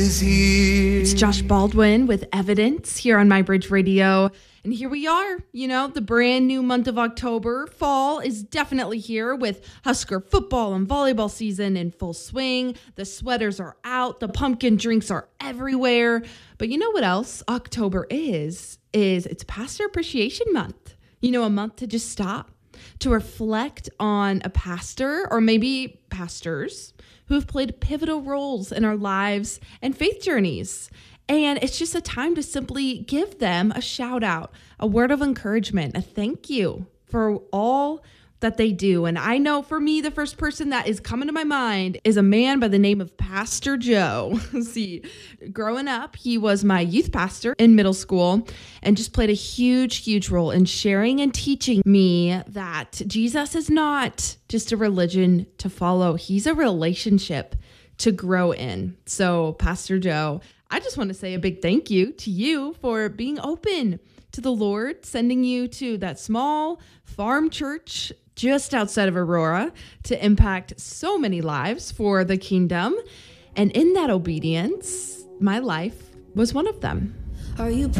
It's Josh Baldwin with Evidence here on My Bridge Radio. And here we are, the brand new month of October. Fall is definitely here with Husker football and volleyball season in full swing. The sweaters are out. The pumpkin drinks are everywhere. But you know what else October is it's Pastor Appreciation Month. A month to just stop, to reflect on a pastor or maybe pastors who have played pivotal roles in our lives and faith journeys. And it's just a time to simply give them a shout out, a word of encouragement, a thank you for all that they do. And I know for me, the first person that is coming to my mind is a man by the name of Pastor Joe. See, growing up, he was my youth pastor in middle school and just played a huge role in sharing and teaching me that Jesus is not just a religion to follow. He's a relationship to grow in. So, Pastor Joe, I just want to say a big thank you to you for being open to the Lord, sending you to that small farm church just outside of Aurora to impact so many lives for the kingdom. And in that obedience, my life was one of them. Are you